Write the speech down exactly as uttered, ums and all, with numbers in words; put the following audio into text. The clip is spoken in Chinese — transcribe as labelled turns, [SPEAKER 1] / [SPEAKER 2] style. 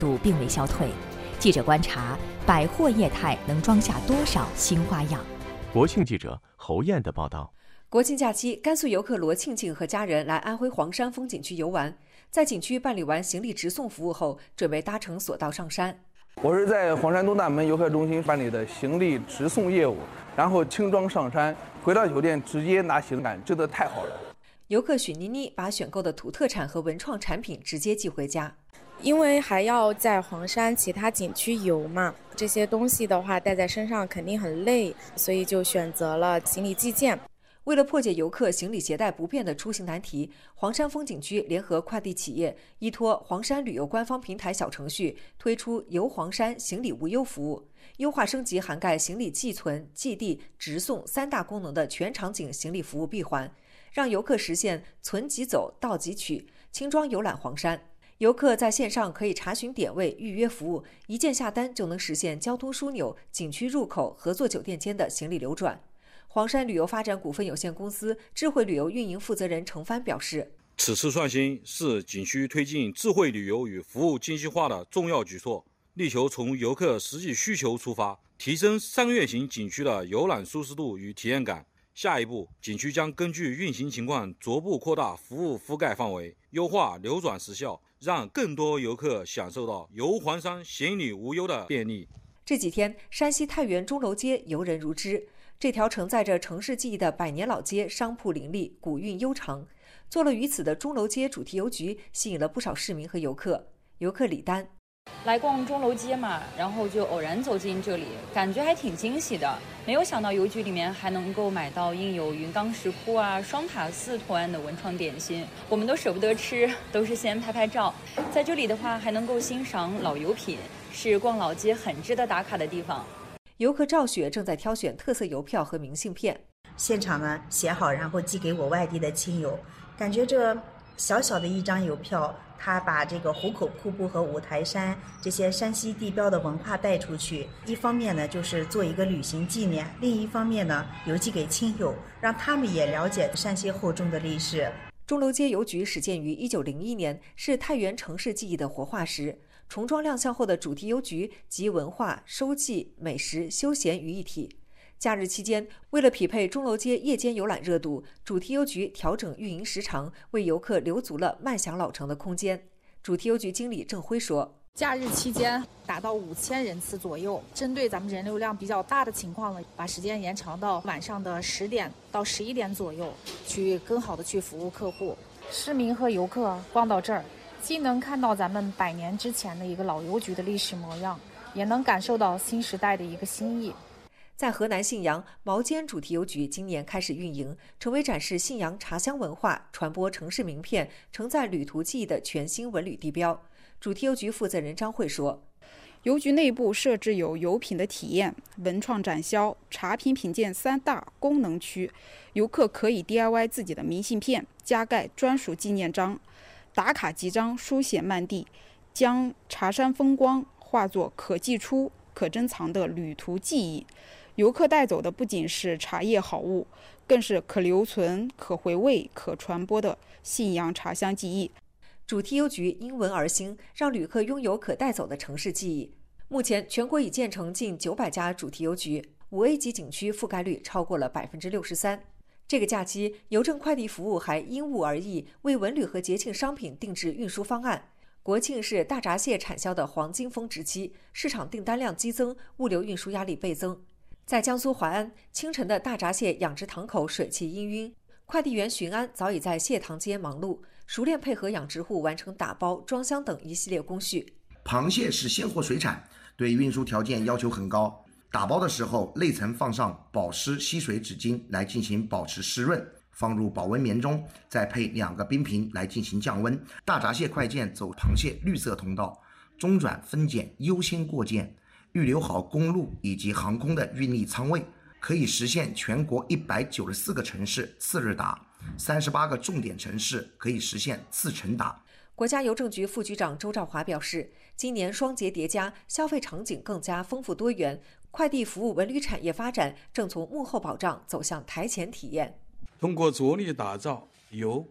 [SPEAKER 1] 度并未消退。记者观察，百货业态能装下多少新花样？
[SPEAKER 2] 国庆记者侯燕的报道。
[SPEAKER 3] 国庆假期，甘肃游客罗庆庆和家人来安徽黄山风景区游玩，在景区办理完行李直送服务后，准备搭乘索道上山。
[SPEAKER 4] 我是在黄山东大门游客中心办理的行李直送业务，然后轻装上山，回到酒店直接拿行李，真的太好了。
[SPEAKER 3] 游客许妮妮把选购的土特产和文创产品直接寄回家。
[SPEAKER 5] 因为还要在黄山其他景区游嘛，这些东西的话带在身上肯定很累，所以就选择了行李寄件。
[SPEAKER 3] 为了破解游客行李携带不便的出行难题，黄山风景区联合快递企业，依托黄山旅游官方平台小程序，推出游黄山行李无忧服务，优化升级涵盖行李寄存、寄递、直送三大功能的全场景行李服务闭环，让游客实现存即走、到即取，轻装游览黄山。游客在线上可以查询点位、预约服务，一键下单就能实现交通枢纽、景区入口、合作酒店间的行李流转。黄山旅游发展股份有限公司智慧旅游运营负责人程帆表示，
[SPEAKER 6] 此次创新是景区推进智慧旅游与服务精细化的重要举措，力求从游客实际需求出发，提升商业型景区的游览舒适度与体验感。下一步，景区将根据运行情况逐步扩大服务覆盖范围，优化流转时效，让更多游客享受到游黄山行李无忧的便利。
[SPEAKER 3] 这几天，山西太原钟楼街游人如织。这条承载着城市记忆的百年老街，商铺林立，古韵悠长。坐落于此的钟楼街主题邮局吸引了不少市民和游客。游客李丹
[SPEAKER 7] 来逛钟楼街嘛，然后就偶然走进这里，感觉还挺惊喜的。没有想到邮局里面还能够买到印有云冈石窟啊、双塔寺图案的文创点心，我们都舍不得吃，都是先拍拍照。在这里的话，还能够欣赏老油品，是逛老街很值得打卡的地方。
[SPEAKER 3] 游客赵雪正在挑选特色邮票和明信片，
[SPEAKER 8] 现场呢写好，然后寄给我外地的亲友。感觉这小小的一张邮票，他把这个壶口瀑布和五台山这些山西地标的文化带出去，一方面呢就是做一个旅行纪念，另一方面呢邮寄给亲友，让他们也了解山西厚重的历史。
[SPEAKER 3] 钟楼街邮局始建于一九零一年，是太原城市记忆的活化石。重装亮相后的主题邮局集文化、收寄、美食、休闲于一体。假日期间，为了匹配钟楼街夜间游览热度，主题邮局调整运营时长，为游客留足了漫享老城的空间。主题邮局经理郑辉说，
[SPEAKER 9] 假日期间达到五千人次左右，针对咱们人流量比较大的情况呢，把时间延长到晚上的十点到十一点左右，去更好的去服务客户。市民和游客逛到这儿，既能看到咱们百年之前的一个老邮局的历史模样，也能感受到新时代的一个新意。
[SPEAKER 3] 在河南信阳，毛尖主题邮局今年开始运营，成为展示信阳茶乡文化、传播城市名片、承载旅途记忆的全新文旅地标。主题邮局负责人张慧说，
[SPEAKER 10] 邮局内部设置有油品的体验、文创展销、茶品品鉴三大功能区，游客可以 D I Y 自己的明信片，加盖专属纪念章，打卡几张书写漫地，将茶山风光化作可寄出、可珍藏的旅途记忆。游客带走的不仅是茶叶好物，更是可留存、可回味、可传播的信阳茶乡记忆。
[SPEAKER 3] 主题邮局因文而兴，让旅客拥有可带走的城市记忆。目前，全国已建成近九百家主题邮局，五 A 级景区覆盖率超过了百分之六十三。这个假期，邮政快递服务还因物而异，为文旅和节庆商品定制运输方案。国庆是大闸蟹产销的黄金峰值期，市场订单量激增，物流运输压力倍增。在江苏淮安，清晨的大闸蟹养殖塘口水汽氤氲，快递员巡安早已在蟹塘间忙碌，熟练配合养殖户完成打包、装箱等一系列工序。
[SPEAKER 11] 螃蟹是鲜活水产，对运输条件要求很高。打包的时候，内层放上保湿吸水纸巾来进行保持湿润，放入保温棉中，再配两个冰瓶来进行降温。大闸蟹快件走螃蟹绿色通道，中转分拣优先过件，预留好公路以及航空的运力仓位，可以实现全国一百九十四个城市次日达，三十八个重点城市可以实现次晨达。
[SPEAKER 3] 国家邮政局副局长周兆华表示，今年双节叠加，消费场景更加丰富多元，快递服务文旅产业发展正从幕后保障走向台前体验。
[SPEAKER 12] 通过着力打造由